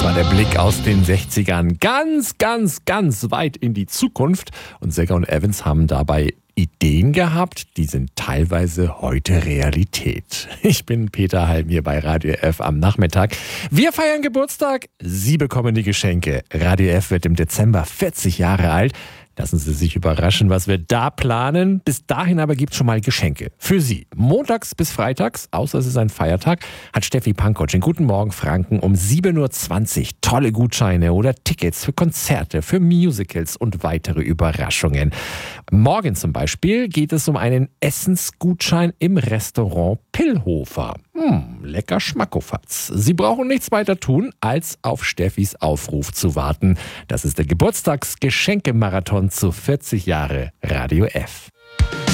Das war der Blick aus den 60ern. Ganz, ganz, ganz weit in die Zukunft. Und Segger und Evans haben dabei Ideen gehabt, die sind teilweise heute Realität. Ich bin Peter Halm hier bei Radio F am Nachmittag. Wir feiern Geburtstag, Sie bekommen die Geschenke. Radio F wird im Dezember 40 Jahre alt. Lassen Sie sich überraschen, was wir da planen. Bis dahin aber gibt es schon mal Geschenke für Sie. Montags bis freitags, außer es ist ein Feiertag, hat Steffi Pankotsch in Guten Morgen Franken um 7.20 Uhr tolle Gutscheine oder Tickets für Konzerte, für Musicals und weitere Überraschungen. Morgen zum Beispiel geht es um einen Essensgutschein im Restaurant Pillhofer. Lecker Schmackofatz. Sie brauchen nichts weiter tun, als auf Steffis Aufruf zu warten. Das ist der Geburtstagsgeschenkemarathon zu 40 Jahre Radio F.